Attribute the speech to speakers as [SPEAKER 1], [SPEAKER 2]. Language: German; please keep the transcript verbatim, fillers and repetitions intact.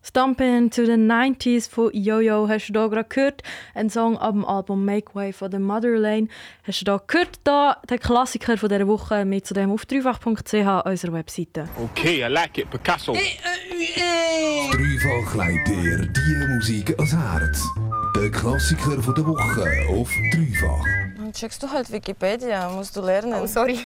[SPEAKER 1] Stomp into the nineties von Yo-Yo hast du hier gerade gehört. Ein Song ab dem Album Make Way von der Motherlane. Hast du hier gehört, da, der Klassiker von dieser Woche mit zu dem auf dreifach punkt c h, unserer Webseite.
[SPEAKER 2] Okay, I like it, Picasso.
[SPEAKER 3] Dreifach legt dir die Musik ans Herz. Der Klassiker von der Woche auf Dreifach.
[SPEAKER 4] Dann checkst du halt Wikipedia, musst du lernen.
[SPEAKER 5] Oh, sorry.